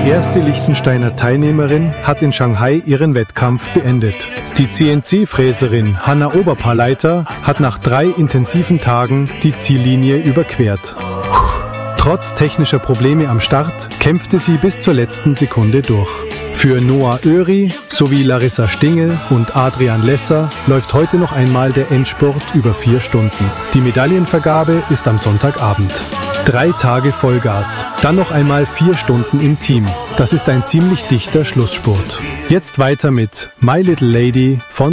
erste Liechtensteiner Teilnehmerin hat in Shanghai ihren Wettkampf beendet. Die CNC-Fräserin Hanna Oberpaleiter hat nach 3 intensiven Tagen die Ziellinie überquert. Trotz technischer Probleme am Start kämpfte sie bis zur letzten Sekunde durch. Für Noah Oeri sowie Larissa Stingel und Adrian Lesser läuft heute noch einmal der Endspurt über 4 Stunden. Die Medaillenvergabe ist am Sonntagabend. 3 Tage Vollgas, dann noch einmal 4 Stunden im Team. Das ist ein ziemlich dichter Schlussspurt. Jetzt weiter mit My Little Lady von